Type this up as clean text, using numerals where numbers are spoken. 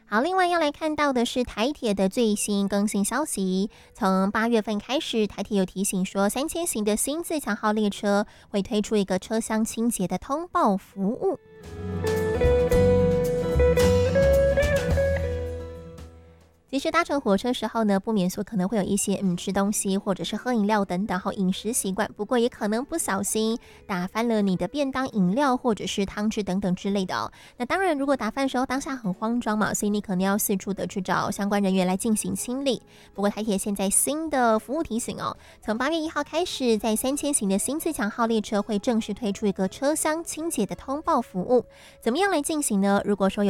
好，另外要来看到的是台铁的最新更新消息，从8月份开始，台铁有提醒说，3000型的新自强号列车会推出一个车厢清洁的通报服务。其实搭乘火车时候呢，不免说可能会有一些吃东西或者是喝饮料等等饮食习惯，不过也可能不小心打翻了你的便当饮料或者是汤汁等等之类的哦。那当然，如果打翻的时候当下很慌张嘛，所以你可能要四处的去找相关人员来进行清理。不过台铁现在新的服务提醒哦，从8月1号开始，在3000型的新自强号列车会正式推出一个车厢清洁的通报服务。怎么样来进行呢？如果说有